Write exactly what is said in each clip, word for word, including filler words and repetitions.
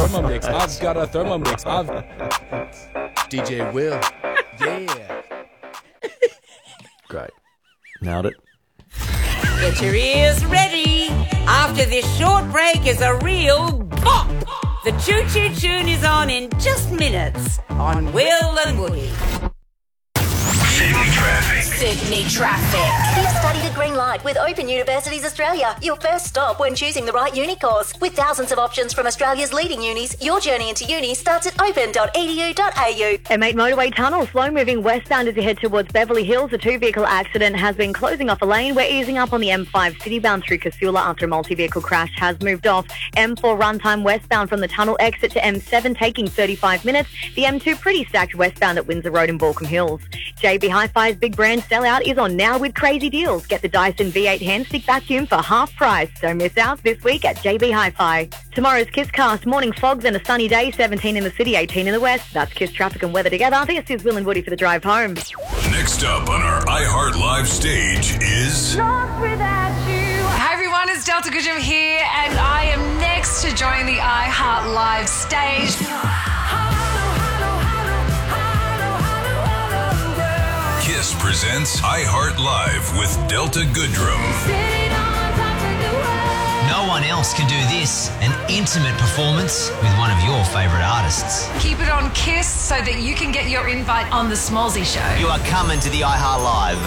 Thermomix. I've got a Thermomix. I've D J Will. Yeah. Great. Nailed it. Get your ears ready. After this short break is a real bop. The Choo Choo Tune is on in just minutes on Will and Woody. Sydney traffic. Sydney traffic. You've studied at Green Light with Open Universities Australia, your first stop when choosing the right uni course. With thousands of options from Australia's leading unis, your journey into uni starts at open dot e d u dot a u. M eight motorway tunnel, slow moving westbound as you head towards Beverly Hills. A two-vehicle accident has been closing off a lane. We're easing up on the M five city-bound through Casula after a multi-vehicle crash has moved off. M four runtime westbound from the tunnel exit to M seven taking thirty-five minutes. The M two pretty stacked westbound at Windsor Road and Balcombe Hills. J B Hi-Fi's big brand sellout is on now with crazy deals. Get the Dyson V eight handstick vacuum for half price. Don't miss out this week at J B Hi-Fi. Tomorrow's KISScast, morning fogs and a sunny day, seventeen in the city, eighteen in the west. That's KISS traffic and weather together. This is Will and Woody for the drive home. Next up on our iHeart Live stage is... Lost without you. Hi everyone, it's Delta Goodrum here, and I am next to join the iHeart Live stage. KISS presents iHeart Live with Delta Goodrum. No one else can do this, an intimate performance with one of your favourite artists. Keep it on KISS so that you can get your invite on the Smallsy Show. You are coming to the iHeart Live.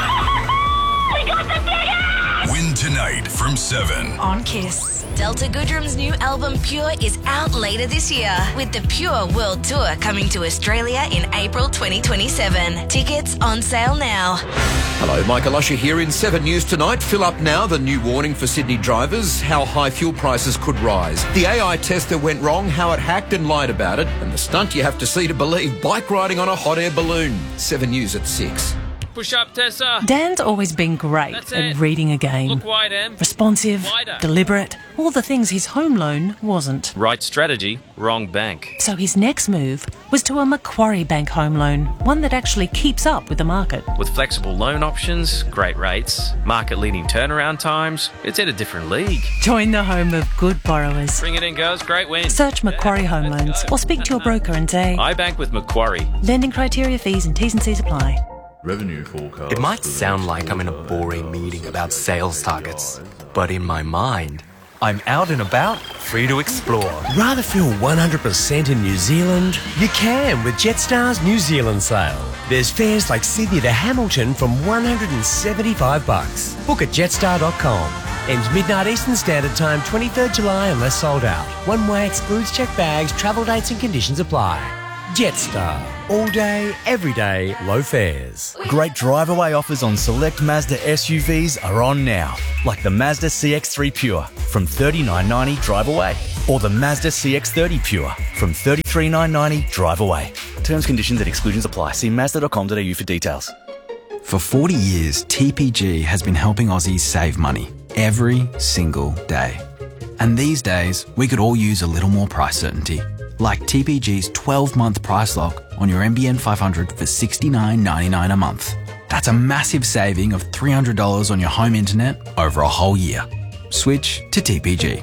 Uh... We got the tickets! Win tonight from seven. On KISS. Delta Goodrum's new album Pure is out later this year, with the Pure World Tour coming to Australia in April twenty twenty-seven. Tickets on sale now. Hello, Michael Usher here in seven News Tonight. Fill up now, the new warning for Sydney drivers, how high fuel prices could rise. The A I tester went wrong, how it hacked and lied about it, and the stunt you have to see to believe, bike riding on a hot air balloon. seven News at six. Push up, Tessa. Dan's always been great That's at it. reading a game. Look wide, Em. Responsive, Wider. deliberate, all the things his home loan wasn't. Right strategy, wrong bank. So his next move was to a Macquarie Bank home loan, one that actually keeps up with the market. With flexible loan options, great rates, market-leading turnaround times, it's in a different league. Join the home of good borrowers. Bring it in, girls. Great win. Search Macquarie Yeah, Home let's Loans go. or speak to your broker and say, I bank with Macquarie. lending criteria, fees and T's and C's apply. Revenue forecast. It might sound like I'm in a boring meeting about sales targets, but in my mind, I'm out and about, free to explore. Rather feel one hundred percent in New Zealand? You can with Jetstar's New Zealand sale. There's fares like Sydney to Hamilton from one hundred seventy-five bucks. Book at jetstar dot com. Ends midnight Eastern Standard Time, twenty-third July unless sold out. One way excludes checked bags, travel dates and conditions apply. Jetstar. All day, every day, low fares. Great drive-away offers on select Mazda S U Vs are on now, like the Mazda C X three Pure from thirty-nine ninety drive away, or the Mazda C X thirty Pure from thirty-three nine ninety drive away. Terms, conditions and exclusions apply. See mazda dot com dot a u for details. For forty years, T P G has been helping Aussies save money every single day. And these days, we could all use a little more price certainty. Like T P G's twelve-month price lock on your M B N five hundred for sixty-nine ninety-nine a month. That's a massive saving of three hundred dollars on your home internet over a whole year. Switch to T P G.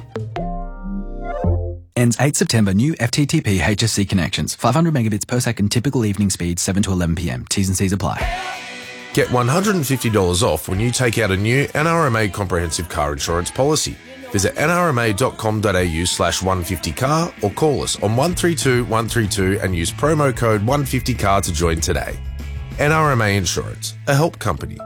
Ends eighth September. New F T T P H S C connections. five hundred megabits per second typical evening speed, seven to eleven p m. T's and C's apply. Get one hundred fifty dollars off when you take out a new N R M A comprehensive car insurance policy. Visit n r m a dot com dot a u slash one fifty car or call us on one three two one three two and use promo code one fifty car to join today. N R M A Insurance, a help company.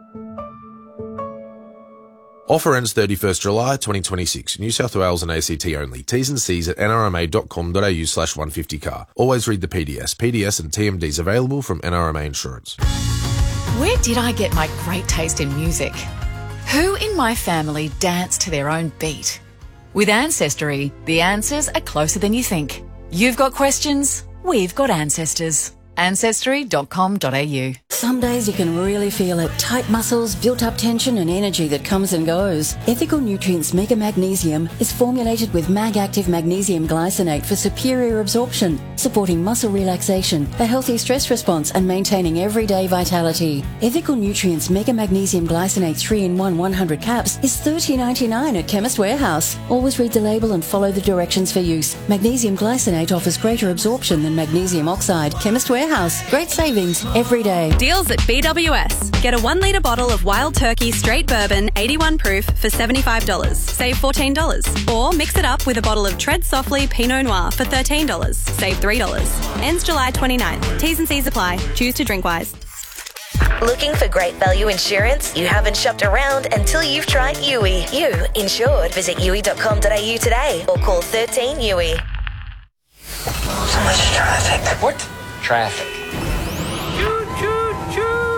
Offer ends thirty-first July twenty twenty-six. New South Wales and A C T only. T's and C's at n r m a dot com dot a u slash one fifty car. Always read the P D S. P D S and T M Ds available from N R M A Insurance. Where did I get my great taste in music? Who in my family dance to their own beat? With Ancestry, the answers are closer than you think. You've got questions, we've got ancestors. ancestry dot com dot a u. Some days you can really feel it. Tight muscles, built-up tension and energy that comes and goes. Ethical Nutrients Mega Magnesium is formulated with Mag-Active Magnesium Glycinate for superior absorption, supporting muscle relaxation, a healthy stress response and maintaining everyday vitality. Ethical Nutrients Mega Magnesium Glycinate three in one one hundred caps is thirty dollars ninety-nine at Chemist Warehouse. Always read the label and follow the directions for use. Magnesium Glycinate offers greater absorption than magnesium oxide. Chemist Warehouse. Great savings every day. Deals at B W S. Get a one litre bottle of Wild Turkey Straight Bourbon eighty-one proof for seventy-five dollars. Save fourteen dollars. Or mix it up with a bottle of Tread Softly Pinot Noir for thirteen dollars. Save three dollars. Ends July twenty-ninth. T's and C's apply. Choose to drink wise. Looking for great value insurance? You haven't shopped around until you've tried U I. You insured. Visit U I dot com dot A U today or call thirteen U I. So much traffic. What? Traffic. Choo choo choo.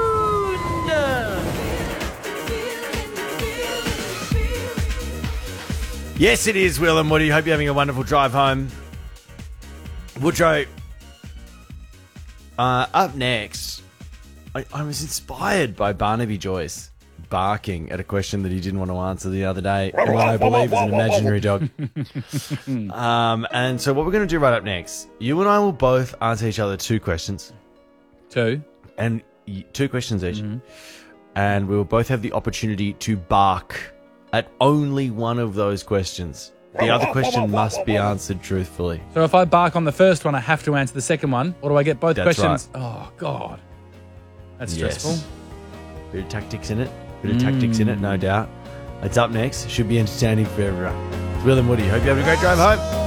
Yes, it is, Will and Woody. Hope you're having a wonderful drive home. Woodrow, uh, up next, I, I was inspired by Barnaby Joyce barking at a question that he didn't want to answer the other day, and what I believe is an imaginary dog. um, and so what we're going to do right up next, you and I will both answer each other two questions. Two? And y- two questions each. Mm-hmm. And we will both have the opportunity to bark at only one of those questions. The other question must be answered truthfully. So if I bark on the first one, I have to answer the second one, or do I get both That's questions? right. Oh, God. That's Yes. stressful. Bit of tactics in it. Bit of tactics in it, no doubt. It's up next. Should be entertaining for everyone. It's Will and Woody. Hope you have a great drive home.